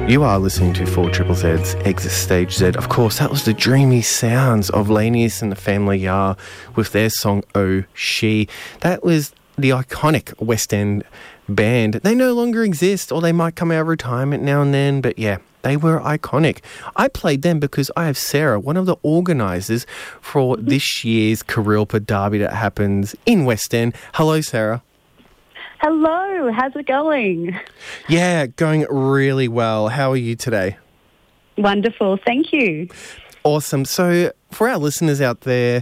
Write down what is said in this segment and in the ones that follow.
You are listening to 4ZZ's Exit Stage Z. Of course, that was the dreamy sounds of Lanius and the Family Yar with their song Oh She. That was the iconic West End band. They no longer exist, or they might come out of retirement now and then, but yeah, they were iconic. I played them because I have Sarah, one of the organisers for this year's Kurilpa Derby that happens in West End. Hello, Sarah. Hello, how's it going? Yeah, going really well. How are you today? Wonderful, thank you. Awesome. So for our listeners out there,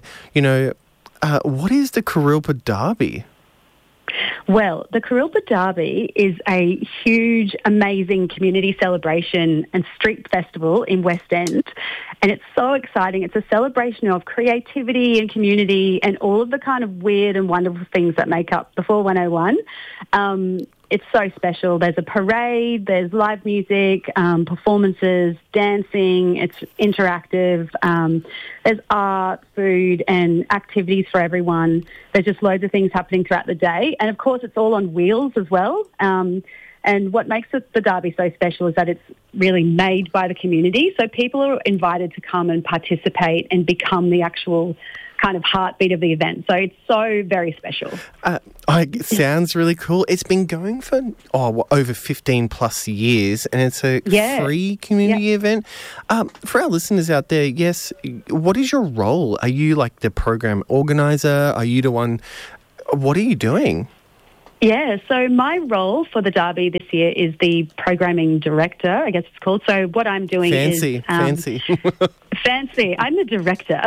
what is the Kurilpa Derby? Well, the Kurilpa Derby is a huge, amazing community celebration and street festival in West End, and it's so exciting. It's a celebration of creativity and community and all of the kind of weird and wonderful things that make up the 4101. It's so special. There's a parade, there's live music, performances, dancing, it's interactive, there's art, food and activities for everyone. There's just loads of things happening throughout the day. And of course it's all on wheels as well. And what makes the Derby so special is that it's really made by the community. So people are invited to come and participate and become the actual kind of heartbeat of the event. So it's so very special. It sounds really cool. It's been going for over 15 plus years, and it's a free community event. For our listeners out there, yes, what is your role? Are you like the program organizer? Are you the one? What are you doing? Yeah, so my role for the Derby this year is the programming director, I guess it's called. So what I'm doing Fancy. Fancy. I'm the director.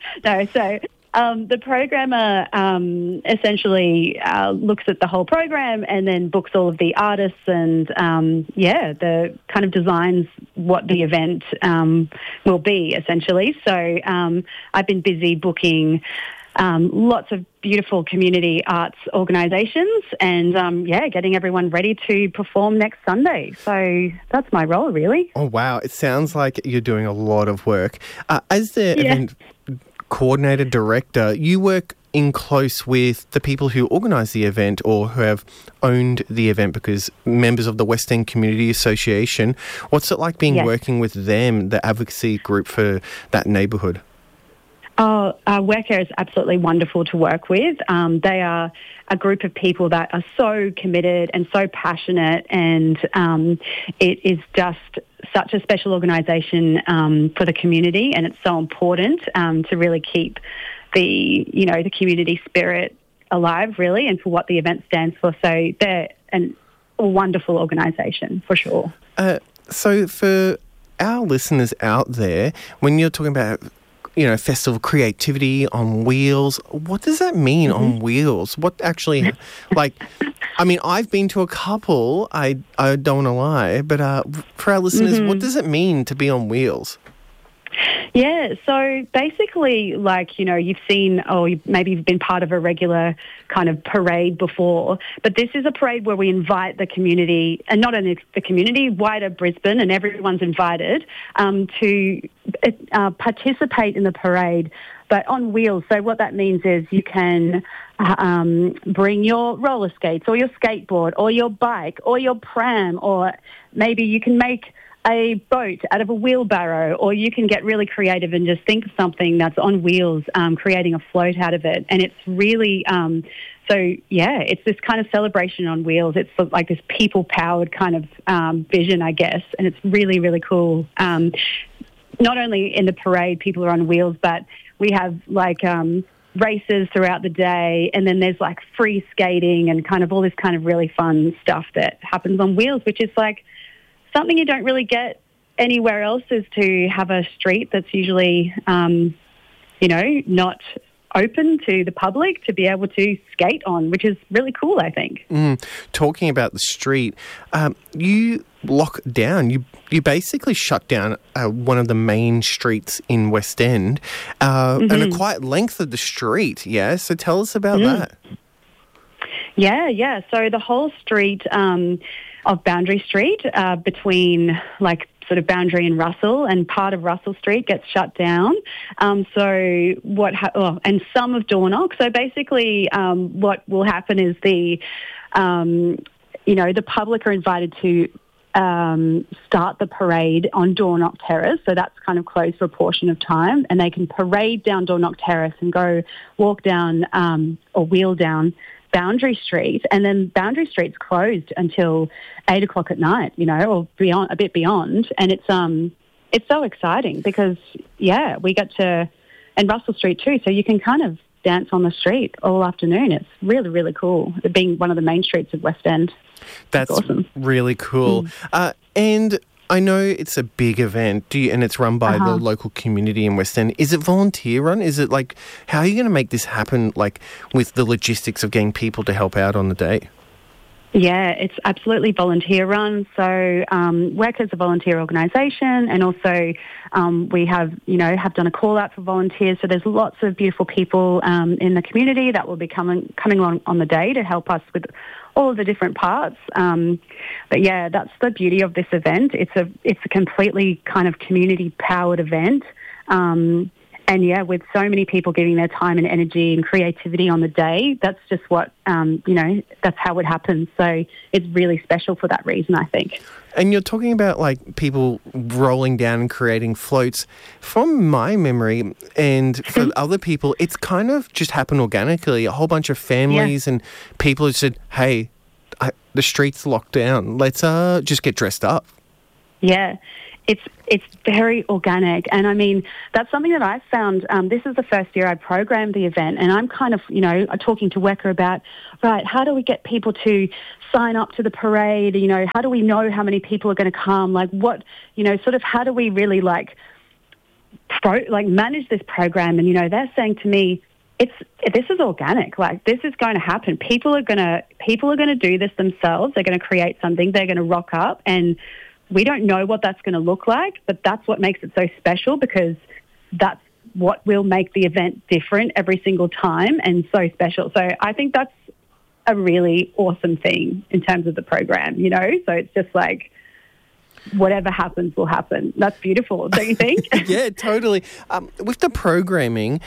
The programmer essentially looks at the whole program and then books all of the artists and, the kind of designs what the event will be, essentially. So I've been busy booking lots of beautiful community arts organisations and, getting everyone ready to perform next Sunday. So that's my role, really. Oh, wow. It sounds like you're doing a lot of work. As the event coordinator director, you work in close with the people who organise the event or who have owned the event because members of the West End Community Association. What's it like being working with them, the advocacy group for that neighbourhood? Oh, Wecare is absolutely wonderful to work with. They are a group of people that are so committed and so passionate, and it is just such a special organisation for the community, and it's so important to really keep the community spirit alive, really, and for what the event stands for. So they're a wonderful organisation, for sure. So for our listeners out there, when you're talking about festival creativity on wheels, what does that mean on wheels? What actually, I've been to a couple, I don't want to lie, but for our listeners, what does it mean to be on wheels? Yeah, so basically, you've seen, maybe you've been part of a regular kind of parade before, but this is a parade where we invite the community, and not only the community, wider Brisbane, and everyone's invited to participate in the parade, but on wheels. So what that means is you can bring your roller skates or your skateboard or your bike or your pram, or maybe you can make a boat out of a wheelbarrow, or you can get really creative and just think of something that's on wheels, creating a float out of it. And it's really, it's this kind of celebration on wheels. It's like this people-powered kind of vision, I guess, and it's really, really cool. Not only in the parade, people are on wheels, but we have races throughout the day, and then there's free skating and kind of all this kind of really fun stuff that happens on wheels, which is something you don't really get anywhere else, is to have a street that's usually, not open to the public to be able to skate on, which is really cool, I think. Talking about the street, you lock down, you basically shut down one of the main streets in West End, and a quite length of the street, yeah? So tell us about that. Yeah. So the whole street of Boundary Street between Boundary and Russell, and part of Russell Street gets shut down. And some of Dornoch. So basically what will happen is the public are invited to start the parade on Dornoch Terrace, so that's kind of closed for a portion of time, and they can parade down Dornoch Terrace and go walk down or wheel down Boundary Street, and then Boundary Street's closed until 8 o'clock at night, or beyond, a bit beyond, and it's so exciting because we get to, and Russell Street too, so you can kind of dance on the street all afternoon. It's really, really cool, being one of the main streets of West End. That's awesome. Really cool. And I know it's a big event, and it's run by the local community in West End. Is it volunteer run? Is it like, how are you going to make this happen, like with the logistics of getting people to help out on the day? Yeah, it's absolutely volunteer run. So WEC is a volunteer organisation, and also we have done a call out for volunteers. So there's lots of beautiful people in the community that will be coming along on the day to help us with all of the different parts. But yeah, that's the beauty of this event. It's a completely kind of community powered event. And yeah, with so many people giving their time and energy and creativity on the day, that's just what, that's how it happens. So it's really special for that reason, I think. And you're talking about like people rolling down and creating floats. From my memory and for other people, it's kind of just happened organically. A whole bunch of families and people who said, hey, the street's locked down. Let's just get dressed up. Yeah. It's very organic, and I mean that's something that I found. This is the first year I programmed the event, and I'm kind of talking to WECA about how do we get people to sign up to the parade? How do we know how many people are going to come? Like what sort of how do we really manage this program? And they're saying to me, this is organic. Like this is going to happen. People are going to do this themselves. They're going to create something. They're going to rock up and. We don't know what that's going to look like, but that's what makes it so special because that's what will make the event different every single time and so special. So I think that's a really awesome thing in terms of the program, So it's just like whatever happens will happen. That's beautiful, don't you think? Yeah, totally. With the programming,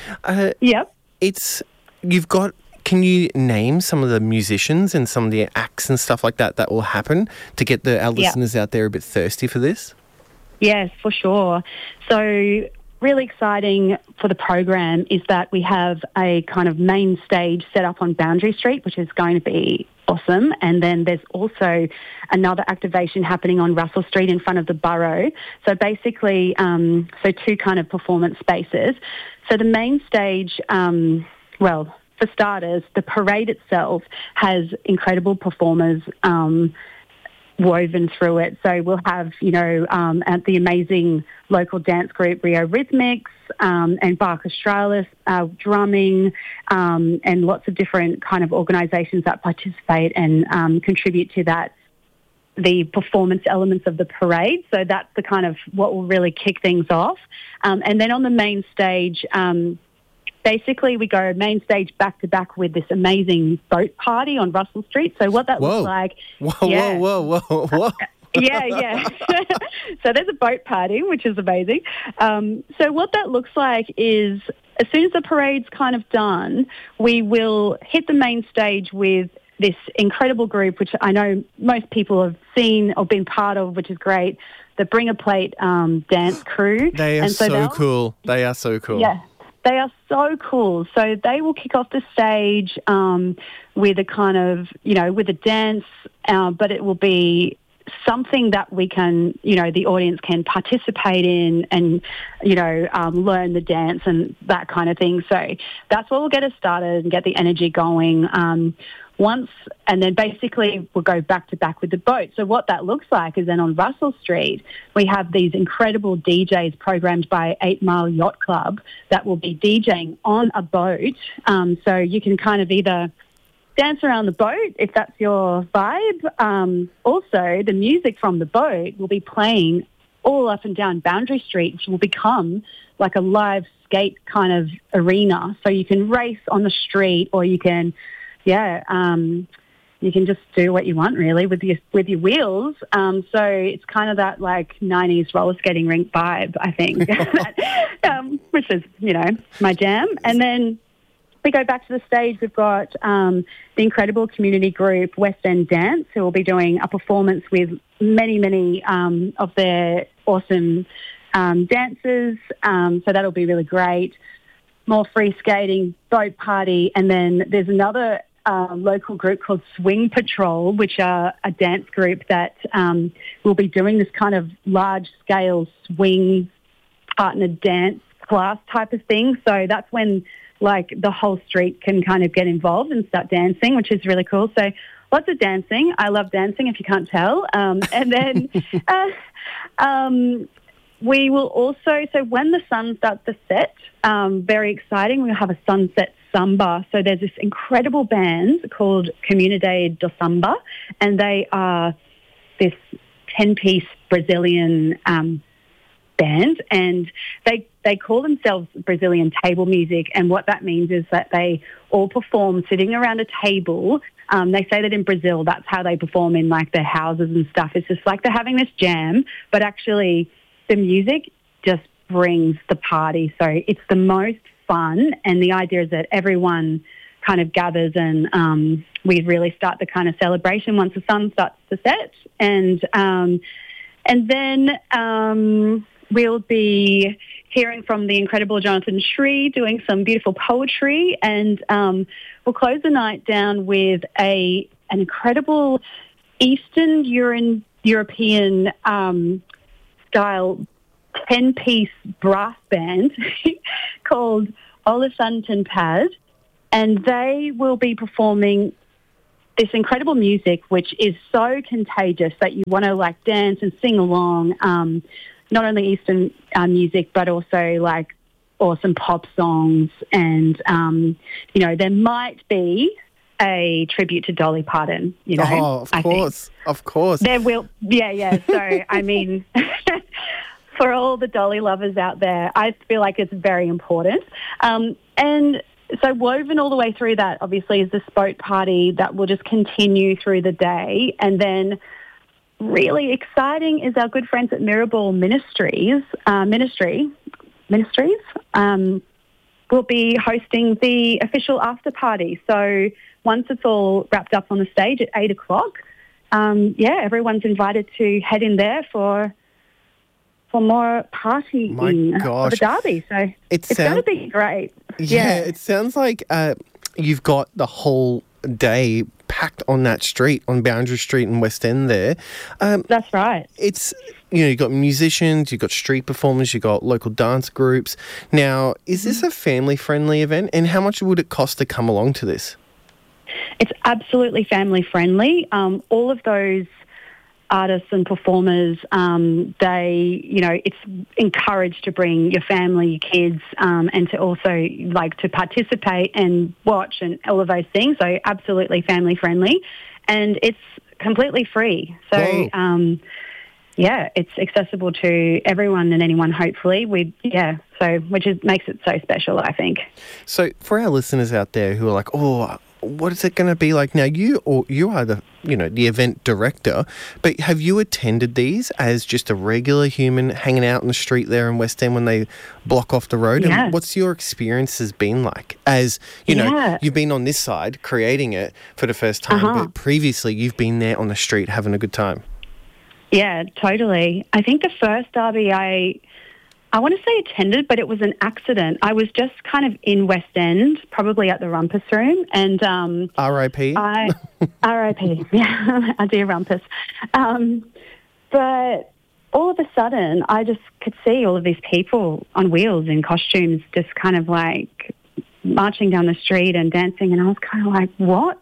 you've got... Can you name some of the musicians and some of the acts and stuff like that will happen to get our listeners out there a bit thirsty for this? Yes, for sure. So really exciting for the program is that we have a kind of main stage set up on Boundary Street, which is going to be awesome. And then there's also another activation happening on Russell Street in front of the Borough. So basically, so two kind of performance spaces. So the main stage, for starters, the parade itself has incredible performers woven through it. So we'll have, at the amazing local dance group Rio Rhythmics and Bark Australis drumming and lots of different kind of organisations that participate and contribute to that, the performance elements of the parade. So that's the kind of what will really kick things off. And then on the main stage, basically, we go main stage back to back with this amazing boat party on Russell Street. So what that looks like... Whoa. Yeah. So there's a boat party, which is amazing. So what that looks like is as soon as the parade's kind of done, we will hit the main stage with this incredible group, which I know most people have seen or been part of, which is great, the Bring a Plate dance crew. They are so cool. They are so cool. Yeah. They are so cool. So they will kick off the stage with a kind of, with a dance, but it will be something that we can, the audience can participate in and, learn the dance and that kind of thing. So that's what will get us started and get the energy going. And then basically we'll go back to back with the boat. So what that looks like is then on Russell Street, we have these incredible DJs programmed by 8 Mile Yacht Club that will be DJing on a boat. So you can kind of either dance around the boat if that's your vibe. Also, the music from the boat will be playing all up and down Boundary Street, which will become like a live skate kind of arena. So you can race on the street or you can... you can just do what you want really with your wheels. So it's kind of that like 90s roller skating rink vibe, I think, which is, my jam. And then we go back to the stage. We've got the incredible community group West End Dance, who will be doing a performance with many of their awesome dancers. So that'll be really great. More free skating, boat party, and then there's another local group called Swing Patrol, which are a dance group that will be doing this kind of large-scale swing partnered dance class type of thing. So that's when, like, the whole street can kind of get involved and start dancing, which is really cool. So lots of dancing. I love dancing, if you can't tell. And then we will also, so when the sun starts to set, very exciting, we'll have a sunset samba. So there's this incredible band called Comunidade do Samba, and they are this 10-piece Brazilian band, and they call themselves Brazilian table music, and what that means is that they all perform sitting around a table. They say that in Brazil that's how they perform in, like, their houses and stuff. It's just like they're having this jam, but actually the music just brings the party. So it's the most fun, and the idea is that everyone kind of gathers and we really start the kind of celebration once the sun starts to set. And then we'll be hearing from the incredible Jonathan Shree doing some beautiful poetry, and we'll close the night down with an incredible Eastern European style 10-piece brass band called Olasanten Pad, and they will be performing this incredible music, which is so contagious that you want to, like, dance and sing along. Not only Eastern music, but also, like, awesome pop songs. And, you know, there might be a tribute to Dolly Parton, you know. Oh, of course. There will, yeah. So, I mean, for all the Dolly lovers out there, I feel like it's very important. And so woven all the way through that, obviously, is this boat party that will just continue through the day. And then really exciting is our good friends at Mirabel Ministries. Will be hosting the official after party. So once it's all wrapped up on the stage at 8 o'clock, everyone's invited to head in there for more partying of the Derby. So it's going to be great. Yeah, it sounds like you've got the whole day packed on that street, on Boundary Street in West End there. That's right. It's, you know, you've got musicians, you've got street performers, you've got local dance groups. Now, is this a family-friendly event, and how much would it cost to come along to this? It's absolutely family-friendly. All of those artists and performers, it's encouraged to bring your family, your kids, and to also, like, to participate and watch and all of those things. So absolutely family friendly, and it's completely free. So, it's accessible to everyone and anyone, hopefully. Which makes it so special, I think. So for our listeners out there who are like, oh, what is it going to be like? Now, you are the event director, but have you attended these as just a regular human hanging out in the street there in West End when they block off the road? Yeah. And what's your experiences been like? As, you've been on this side creating it for the first time, but previously you've been there on the street having a good time. Yeah, totally. I think the first Derby I want to say attended, but it was an accident. I was just kind of in West End, probably at the Rumpus Room, and R.I.P. R.I.P. Yeah, I do Rumpus. But all of a sudden, I just could see all of these people on wheels in costumes, just kind of like marching down the street and dancing, and I was kind of like, what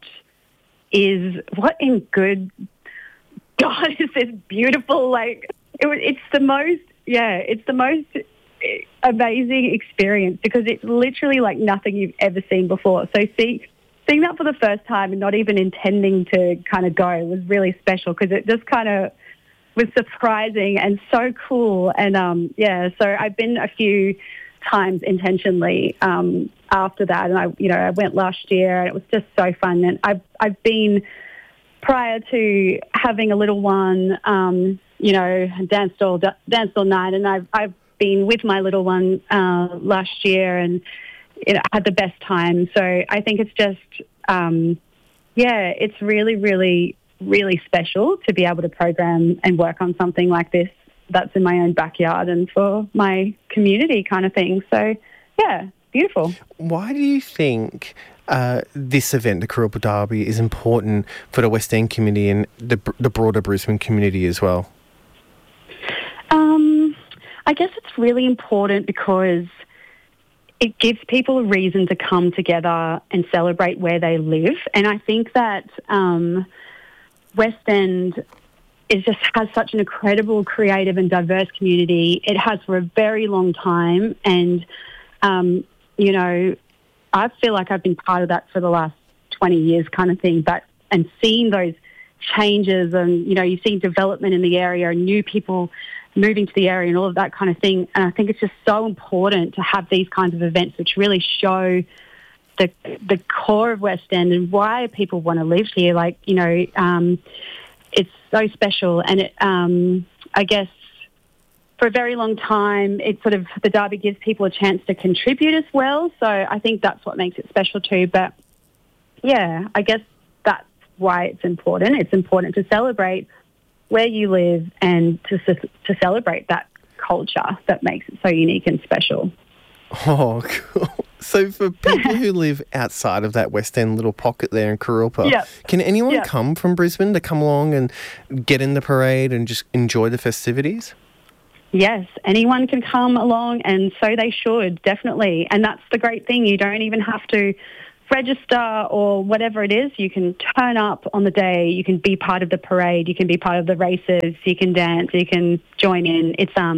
in good God is this beautiful? Like, it's the most. Yeah, it's the most amazing experience because it's literally like nothing you've ever seen before. So seeing that for the first time and not even intending to kind of go was really special because it just kind of was surprising and so cool. And, so I've been a few times intentionally after that. And I went last year and it was just so fun. And I've been, prior to having a little one, danced all night, and I've been with my little one last year, and had the best time. So I think it's just, it's really, really really special to be able to program and work on something like this that's in my own backyard and for my community kind of thing. So, yeah, beautiful. Why do you think this event, the Kurilpa Derby, is important for the West End community and the broader Brisbane community as well? I guess it's really important because it gives people a reason to come together and celebrate where they live. And I think that West End has such an incredible, creative and diverse community. It has for a very long time. And, you know, I feel like I've been part of that for the last 20 years kind of thing. And seeing those changes and, you know, you've seen development in the area and new people moving to the area and all of that kind of thing. And I think it's just so important to have these kinds of events which really show the core of West End and why people want to live here. Like, you know, it's so special. And it, I guess for a very long time, the Derby gives people a chance to contribute as well. So I think that's what makes it special too. But yeah, I guess that's why it's important. It's important to celebrate where you live and to celebrate that culture that makes it so unique and special. Oh, cool. So for people who live outside of that West End little pocket there in Kurilpa, can anyone come from Brisbane to come along and get in the parade and just enjoy the festivities? Yes, anyone can come along, and so they should, definitely. And that's the great thing. You don't even have to register or whatever it is. You can turn up on the day. You can be part of the parade. You can be part of the races. You can dance. You can join in.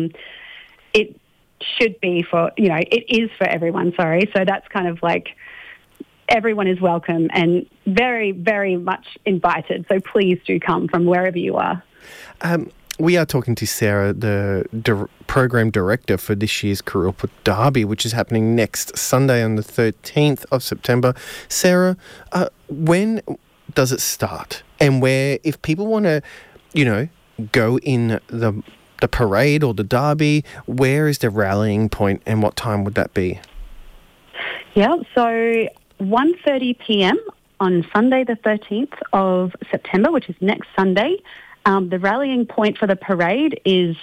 It should be for, you know, it is for everyone, sorry. So that's kind of like everyone is welcome and very, very much invited. So please do come from wherever you are. We are talking to Sarah, the program director for this year's Kurilpa Derby, which is happening next Sunday on the 13th of September. Sarah, when does it start? And where, if people want to, you know, go in the parade or the derby, where is the rallying point and what time would that be? Yeah, so 1:30 p.m. on Sunday the 13th of September, which is next Sunday. The rallying point for the parade is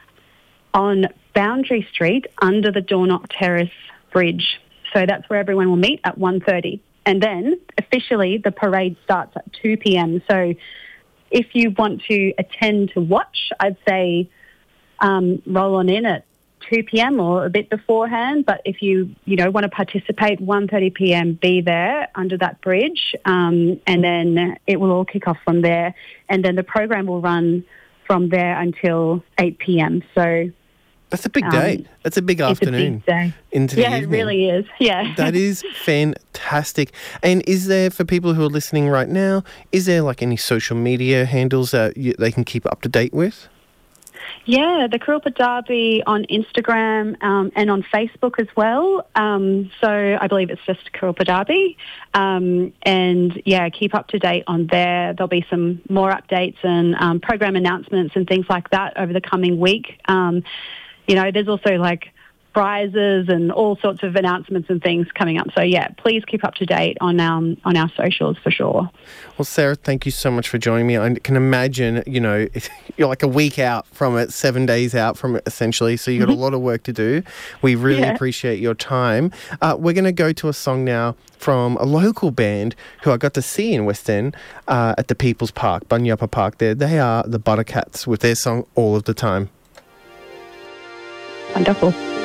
on Boundary Street under the Dornoch Terrace Bridge. So that's where everyone will meet at 1:30. And then officially the parade starts at 2 p.m. So if you want to attend to watch, I'd say roll on in at 2 p.m. or a bit beforehand. But if you want to participate, 1:30 p.m, be there under that bridge, and then it will all kick off from there. And then the program will run from there until 8 p.m. So that's a big day. That's a big afternoon. It's a big day. Into the evening. It really is. Yeah. That is fantastic. And is there, for people who are listening right now, is there like any social media handles that they can keep up to date with? Yeah, the Kurilpa Derby on Instagram and on Facebook as well. So I believe it's just Kurilpa Derby. And yeah, keep up to date on there. There'll be some more updates and program announcements and things like that over the coming week. You know, there's also like prizes and all sorts of announcements and things coming up. So yeah, please keep up to date on our socials for sure. Well, Sarah, thank you so much for joining me. I can imagine, you know, you're like a week out from it, 7 days out from it essentially, so you've got a lot of work to do. We really appreciate your time. We're going to go to a song now from a local band who I got to see in West End at the People's Park, Bunyapa Park there. They are the Buttercats with their song All of the Time. Wonderful.